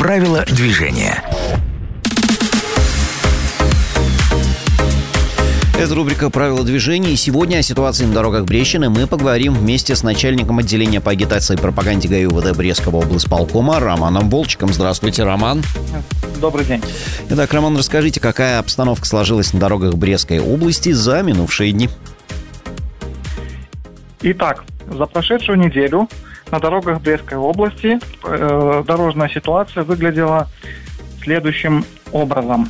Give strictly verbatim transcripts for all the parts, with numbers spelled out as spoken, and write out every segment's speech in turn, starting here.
Правила движения. Это рубрика «Правила движения». И сегодня о ситуации на дорогах Брестщины мы поговорим вместе с начальником отделения по агитации и пропаганде ГАИ УВД Брестского облсполкома Романом Волчиком. Здравствуйте, Роман. Добрый день. Итак, Роман, расскажите, какая обстановка сложилась на дорогах Брестской области за минувшие дни? Итак, за прошедшую неделю на дорогах Брестской области э, дорожная ситуация выглядела следующим образом.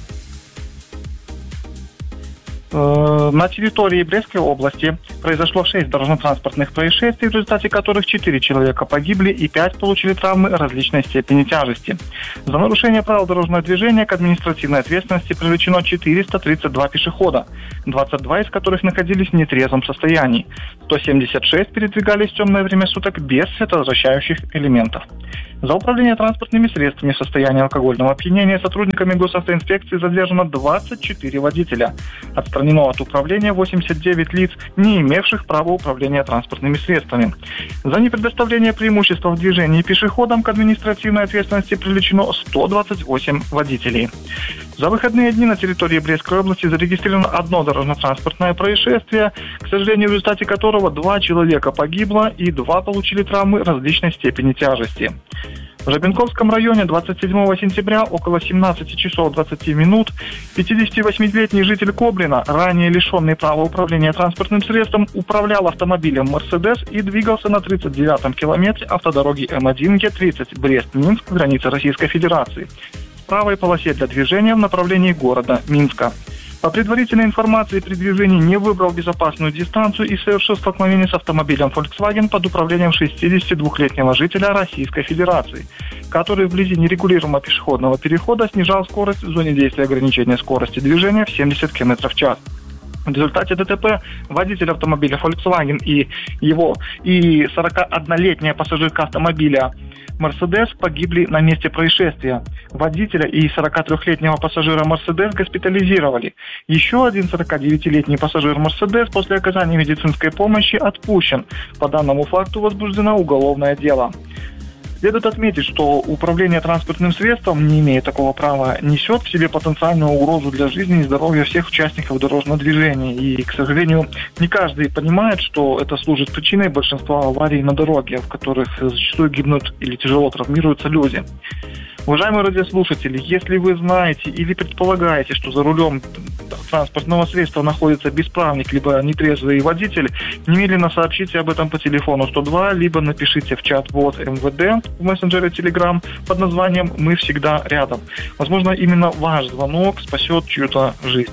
Э, на территории Брестской области произошло шесть дорожно-транспортных происшествий, в результате которых четыре человека погибли и пять получили травмы различной степени тяжести. За нарушение правил дорожного движения к административной ответственности привлечено четыреста тридцать два пешехода, двадцать два из которых находились в нетрезвом состоянии. сто семьдесят шесть передвигались в темное время суток без световозвращающих элементов. За управление транспортными средствами в состоянии алкогольного опьянения сотрудниками госавтоинспекции задержано двадцать четыре водителя. Отстранено от управления восемьдесят девять лиц, не имевших права управления транспортными средствами. За непредоставление преимущества в движении пешеходам к административной ответственности привлечено сто двадцать восемь водителей. За выходные дни на территории Брестской области зарегистрировано одно дорожно-транспортное происшествие, к сожалению, в результате которого два человека погибло и два получили травмы различной степени тяжести. В Жабинковском районе двадцать седьмого сентября около семнадцати часов двадцати минут пятидесятивосьмилетний житель Коблина, ранее лишенный права управления транспортным средством, управлял автомобилем «Мерседес» и двигался на тридцать девятом километре автодороги Эм один Е тридцать Брест-Минск, граница Российской Федерации, в правой полосе для движения в направлении города Минска. По предварительной информации, при движении не выбрал безопасную дистанцию и совершил столкновение с автомобилем Volkswagen под управлением шестидесятидвухлетнего жителя Российской Федерации, который вблизи нерегулируемого пешеходного перехода снижал скорость в зоне действия ограничения скорости движения в семьдесят километров в час. В результате ДТП водитель автомобиля Volkswagen и его и сорокаоднолетняя пассажирка автомобиля «Мерседес» погибли на месте происшествия. Водителя и сорокатрёхлетнего пассажира «Мерседес» госпитализировали. Еще один сорокадевятилетний пассажир «Мерседес» после оказания медицинской помощи отпущен. По данному факту возбуждено уголовное дело. Следует отметить, что управление транспортным средством, не имея такого права, несет в себе потенциальную угрозу для жизни и здоровья всех участников дорожного движения. И, к сожалению, не каждый понимает, что это служит причиной большинства аварий на дороге, в которых зачастую гибнут или тяжело травмируются люди. Уважаемые радиослушатели, если вы знаете или предполагаете, что за рулем транспортного средства находится бесправник либо нетрезвый водитель, немедленно сообщите об этом по телефону сто два, либо напишите в чат-бот Эм Вэ Дэ в мессенджере Telegram под названием «Мы всегда рядом». Возможно, именно ваш звонок спасет чью-то жизнь.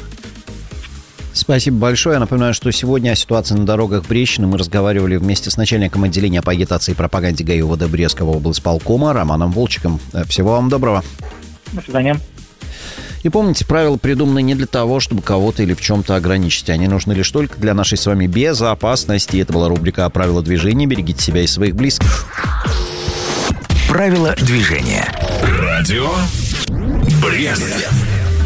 Спасибо большое. Я напоминаю, что сегодня о ситуации на дорогах Брестщины мы разговаривали вместе с начальником отделения по агитации и пропаганде ГАИ УВД Брестского облсполкома Романом Волчиком. Всего вам доброго. До свидания. И помните, правила придуманы не для того, чтобы кого-то или в чем-то ограничить. Они нужны лишь только для нашей с вами безопасности. Это была рубрика «Правила движения». Берегите себя и своих близких. Правила движения. Радио Брест.